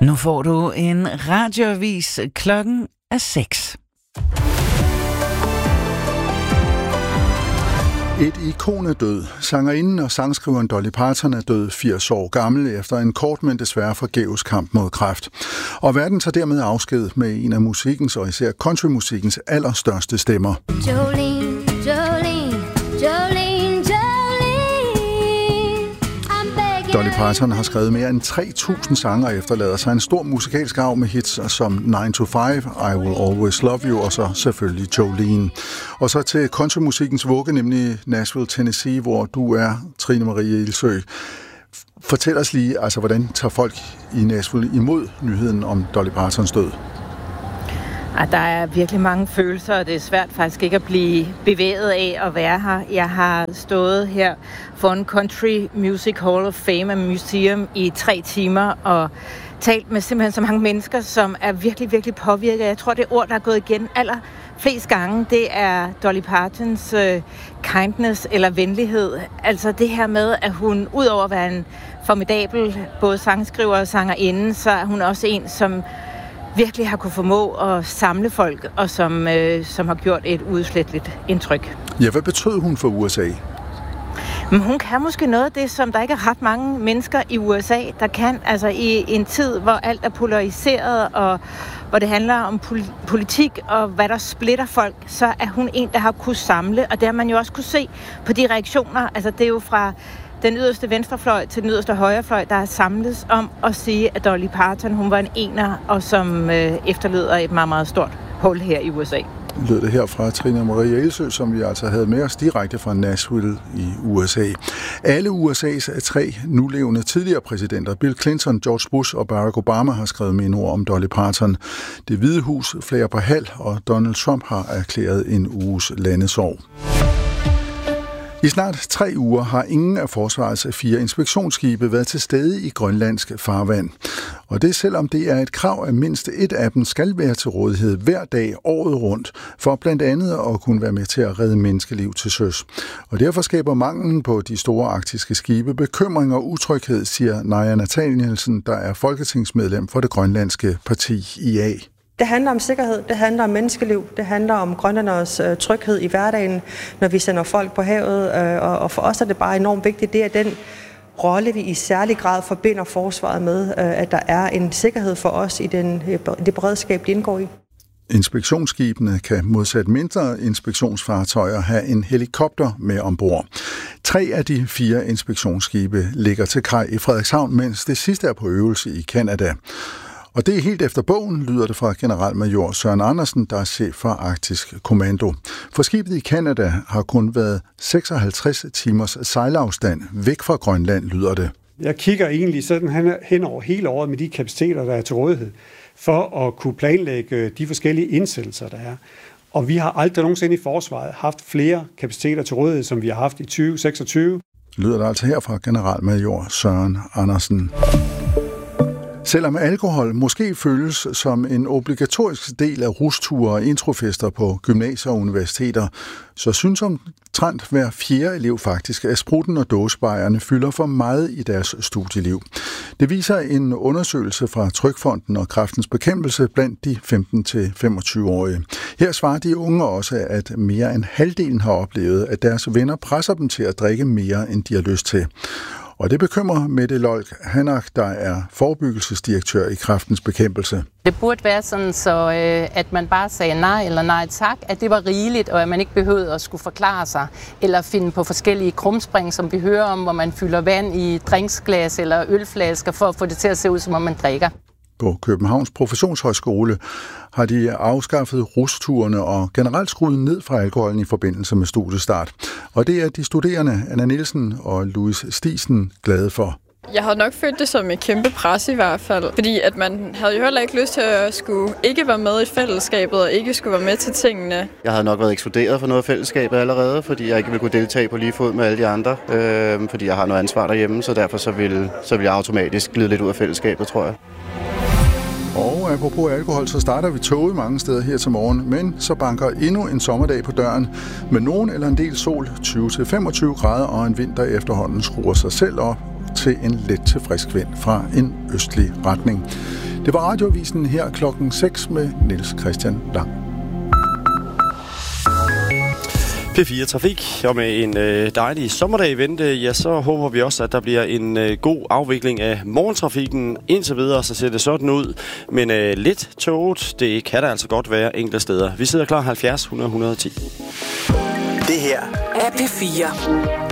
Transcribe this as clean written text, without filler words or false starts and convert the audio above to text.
Nu får du en radioavis. Klokken er 6. Et ikon er død. Sangerinden og sangskriveren Dolly Parton er død 80 år gammel efter en kort, men desværre forgæves kamp mod kræft. Og verden tager dermed afsked med en af musikkens og især countrymusikkens allerstørste stemmer. Jolene, Jolene, Jolene, Dolly Parton har skrevet mere end 3.000 sange og efterlader sig en stor musikalsk arv med hits som 9 to 5, I Will Always Love You og så selvfølgelig Jolene. Og så til countrymusikkens vugge, nemlig Nashville, Tennessee, hvor du er, Trine Marie Ilsø. Fortæl os lige, altså hvordan tager folk i Nashville imod nyheden om Dolly Partons død? Der er virkelig mange følelser, og det er svært faktisk ikke at blive bevæget af at være her. Jeg har stået her for en Country Music Hall of Fame Museum i 3 timer og talt med simpelthen så mange mennesker, som er virkelig, virkelig påvirket. Jeg tror, det ord, der er gået igen allerflest gange, det er Dolly Partons kindness eller venlighed. Altså det her med, at hun udover at være en formidabel både sangskriver og sangerinde, så er hun også en, som virkelig har kunne formå at samle folk, og som har gjort et udsletteligt indtryk. Ja, hvad betød hun for USA? Men hun kan måske noget af det, som der ikke er ret mange mennesker i USA, der kan. Altså i en tid, hvor alt er polariseret, og hvor det handler om politik og hvad der splitter folk, så er hun en, der har kunne samle. Og det har man jo også kunne se på de reaktioner. Altså det er jo fra den yderste venstrefløj til den yderste højrefløj, der er samlet om at sige, at Dolly Parton, hun var en ener, og som efterleder et meget, meget stort hul her i USA. Lød det her fra Trine Marie Ilsø, som vi altså havde med os direkte fra Nashville i USA. Alle USA's 3 nulevende tidligere præsidenter, Bill Clinton, George Bush og Barack Obama, har skrevet mindeord om Dolly Parton. Det Hvide Hus flager på halv, og Donald Trump har erklæret en uges landesorg. I snart 3 uger har ingen af forsvarets 4 inspektionsskibe været til stede i grønlandsk farvand. Og det selvom det er et krav, at mindst et af dem skal være til rådighed hver dag året rundt, for blandt andet at kunne være med til at redde menneskeliv til søs. Og derfor skaber manglen på de store arktiske skibe bekymring og utryghed, siger Naja Nathanielsen, der er folketingsmedlem for det grønlandske parti IA. Det handler om sikkerhed, det handler om menneskeliv, det handler om grønlænderes tryghed i hverdagen, når vi sender folk på havet, og for os er det bare enormt vigtigt, det er den rolle, vi i særlig grad forbinder forsvaret med, at der er en sikkerhed for os i det beredskab, de indgår i. Inspektionsskibene kan modsat mindre inspektionsfartøjer have en helikopter med ombord. 3 af de 4 inspektionsskibe ligger til kaj i Frederikshavn, mens det sidste er på øvelse i Canada. Og det er helt efter bogen, lyder det fra generalmajor Søren Andersen, der er chef for Arktisk Kommando. For skibet i Canada har kun været 56 timers sejlafstand væk fra Grønland, lyder det. Jeg kigger egentlig sådan hen over hele året med de kapaciteter, der er til rådighed, for at kunne planlægge de forskellige indsættelser, der er. Og vi har aldrig nogensinde i forsvaret haft flere kapaciteter til rådighed, som vi har haft i 2026. Lyder det altså her fra generalmajor Søren Andersen. Selvom alkohol måske føles som en obligatorisk del af rusture og introfester på gymnasier og universiteter, så synes omtrent hver 4. elev faktisk, at sprutten og dåsebajerne fylder for meget i deres studieliv. Det viser en undersøgelse fra Trygfonden og Kræftens Bekæmpelse blandt de 15-25-årige. Her svarer de unge også, at mere end halvdelen har oplevet, at deres venner presser dem til at drikke mere, end de har lyst til. Og det bekymrer Mette Lolk Hanak, der er forebyggelsesdirektør i Kræftens Bekæmpelse. Det burde være sådan, så at man bare sagde nej eller nej tak, at det var rigeligt, og at man ikke behøvede at skulle forklare sig, eller finde på forskellige krumspring, som vi hører om, hvor man fylder vand i drinksglas eller ølflasker for at få det til at se ud, som om man drikker. På Københavns Professionshøjskole har de afskaffet rusturene og generelt skruet ned fra alkoholen i forbindelse med studiestart. Og det er de studerende Anna Nielsen og Louise Stisen glade for. Jeg har nok følt det som et kæmpe pres i hvert fald, fordi at man havde jo heller ikke lyst til at skulle ikke være med i fællesskabet og ikke skulle være med til tingene. Jeg havde nok været ekskluderet fra noget af fællesskabet allerede, fordi jeg ikke ville kunne deltage på lige fod med alle de andre, fordi jeg har noget ansvar derhjemme, så derfor så vil jeg automatisk glide lidt ud af fællesskabet, tror jeg. Og apropos alkohol, så starter vi toget mange steder her til morgen, men så banker endnu en sommerdag på døren med nogen eller en del sol, 20-25 grader og en vind, der efterhånden skruer sig selv op til en let til frisk vind fra en østlig retning. Det var Radioavisen her klokken 6 med Niels Christian Lang. P4 Trafik, og med en dejlig sommerdag i vente, ja, så håber vi også, at der bliver en god afvikling af morgentrafikken. Indtil videre, så ser det sådan ud, men lidt tåget, det kan der altså godt være enkelte steder. Vi sidder klar 70 100 110. Det her er P4.